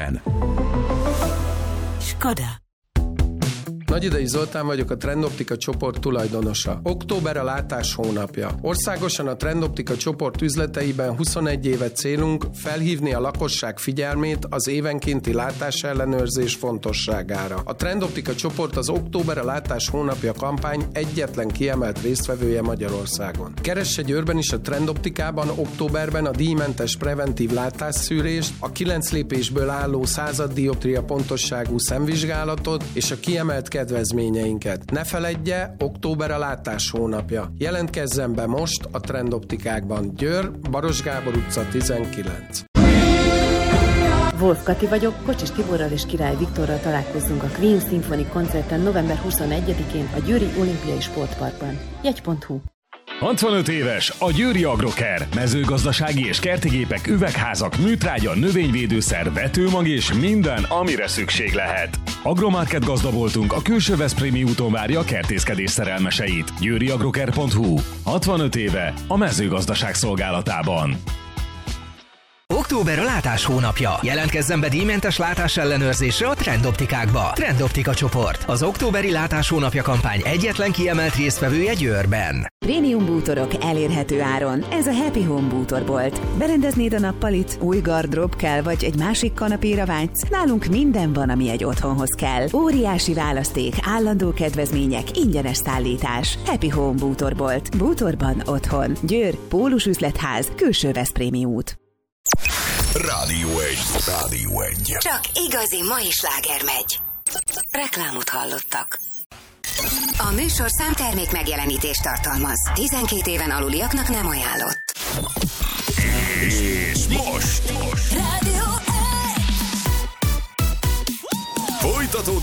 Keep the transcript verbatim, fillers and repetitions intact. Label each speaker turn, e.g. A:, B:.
A: Budapesten.
B: Skoda.
C: Nagyidei Zoltán vagyok, a Trendoptika csoport tulajdonosa. Október a látás hónapja. Országosan a Trendoptika csoport üzleteiben huszonegy éve célunk felhívni a lakosság figyelmét az évenkénti látásellenőrzés fontosságára. A Trendoptika csoport az Október a látás hónapja kampány egyetlen kiemelt résztvevője Magyarországon. Keresse Győrben is a Trendoptikában októberben a díjmentes preventív látásszűrést, a kilenc lépésből álló század dioptria pontosságú szemvizsgálatot és a kiemelt kedvezményeinket. Ne feledje, október a látás hónapja. Jelentkezzen be most a Trendoptikákban. Győr, Baros Gábor utca tizenkilenc.
D: Wolf Kati vagyok, Kocsis Tiborral és Király Viktorral találkozzunk a Queen Symphony koncerten november huszonegyedikén a Győri Olimpiai Sportparkban. jegy pont hu.
E: hatvanöt éves a Győri Agrocare. Mezőgazdasági és kertigépek, üvegházak, műtrágya, növényvédőszer, vetőmag és minden, amire szükség lehet. Agromarket gazda voltunk, a külső Veszprémi úton várja a kertészkedés szerelmeseit. győri agrocare pont hu. hatvanöt éve a mezőgazdaság szolgálatában.
F: Október a látás hónapja. Jelentkezzen be díjmentes látásellenőrzésre a Trendoptikákba. Trendoptika csoport. Az októberi látás hónapja kampány egyetlen kiemelt résztvevője Győrben.
B: Prémium bútorok elérhető áron. Ez a Happy Home bútorbolt. Berendeznéd a nappalit, új gardrób kell, vagy egy másik kanapéra vágysz? Nálunk minden van, ami egy otthonhoz kell. Óriási választék, állandó kedvezmények, ingyenes szállítás. Happy Home bútorbolt. Bútorban otthon. Győr, Pólus üzletház, külső Veszprémi út.
G: Rádió egy. Rádió egy.
H: Csak igazi mai sláger megy. Reklámot hallottak. A műsor számtermék megjelenítést tartalmaz. tizenkét éven aluliaknak nem ajánlott.
G: És most. most.
H: Rádió egy.
G: Folytatódik